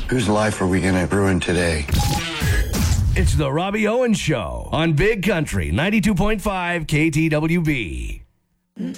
Whose life are we going to ruin today? It's the Robbie Owens Show on Big Country 92.5 KTWB.